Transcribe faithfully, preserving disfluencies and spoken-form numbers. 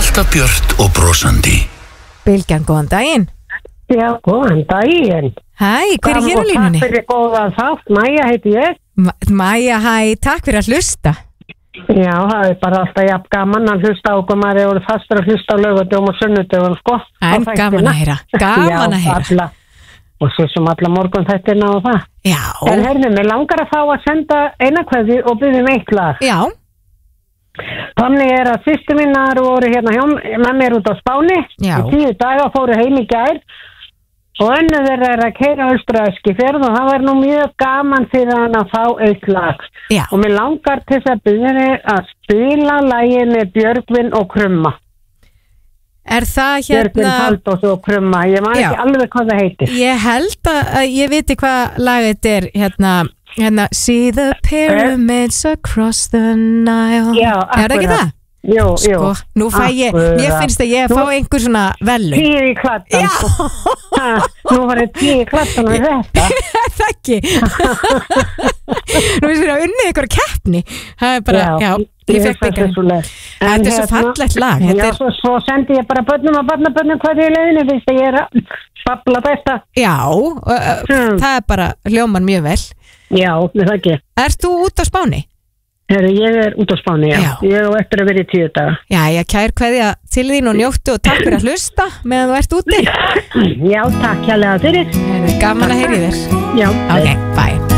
Alltaf björt og brosandi. Bylgjan, góðan daginn. Já, góðan daginn. Hæ, hver er hér á línunni? Takk fyrir góðan þátt, Maja heiti ég. Ma- Maja, hæ, takk fyrir að hlusta. Já, það er bara alltaf jafn gaman að hlusta á okkur, maður er fastur að hlusta á laugardögum og sunnudögum, sko. En gaman að heyra, gaman að heyra. Já, alla, og svo sem alla morgun þættina og það. Já. En herðum, ég langar að fá að senda eina kveðju og byrja um eitt lag. Já. Þannig er að systur mínar voru hérna hjá með mér út á Spáni. Já. Í tíu daga fóru heim í gær. Og önnu þeirra er að keyra austur að Eskifjörð og það var nú mjög gaman fyrir hann að fá eitt lag. Já. Og mér langar til þess að byrja að spila lagið með Björgvin og Krumma. Er það Björgvin hérna... Halldórs og Krumma, ég man Já. ekki alveg hvað það heitir. Ég held að, að ég viti hvað lag þetta er, hérna, hérna, See the pyramids across the Nile. Já, Er það ekki akkurat. það? Jú, jú. Sko, nú fæ ég, Akkurat. mér finnst að ég Nú- fá einhver svona velun. Tíu í kladdan. Já. Sko. Ha, nú var þetta tíu í kladdan og þetta. Er það ekki? Nú finnst þér að unni ykkur keppni. Það er bara, já, ég fekk það byggar. svo leið. Þetta er svo fallegt lag. Þetta Já, er, svo, svo sendi ég bara börnum og barnabörnum hvað ég er leiðinu, finnst að ég er að babla besta. já, uh, uh, Hmm. það er bara hljóman mjög vel. Já, er það ekki. Ert þú út á Spáni? Heru, ég er út á Spáni, já. Já. Ég er eftir að vera í tíu daga. Já, ég kær kveðja til þín og njóttu og takk fyrir að hlusta meðan þú ert úti. Já, takk hérlega fyrir. Það er gaman að heyri þér. Já, Ok, bye.